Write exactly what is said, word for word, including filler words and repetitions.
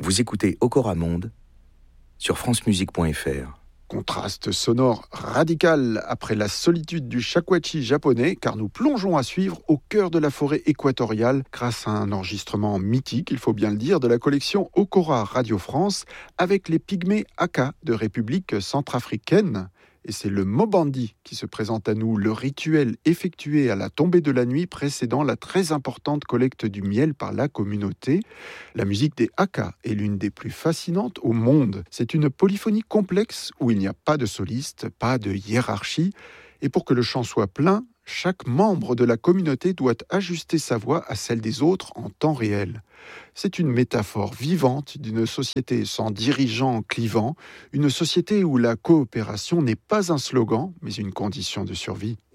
Vous écoutez Okora Monde sur francemusique point f r. Contraste sonore radical après la solitude du shakuhachi japonais, car nous plongeons à suivre au cœur de la forêt équatoriale grâce à un enregistrement mythique, il faut bien le dire, de la collection Okora Radio France avec les pygmées Aka de République centrafricaine. Et c'est le Mobandi qui se présente à nous, le rituel effectué à la tombée de la nuit précédant la très importante collecte du miel par la communauté. La musique des Aka est l'une des plus fascinantes au monde. C'est une polyphonie complexe où il n'y a pas de soliste, pas de hiérarchie. Et pour que le chant soit plein, chaque membre de la communauté doit ajuster sa voix à celle des autres en temps réel. C'est une métaphore vivante d'une société sans dirigeants clivants, une société où la coopération n'est pas un slogan, mais une condition de survie.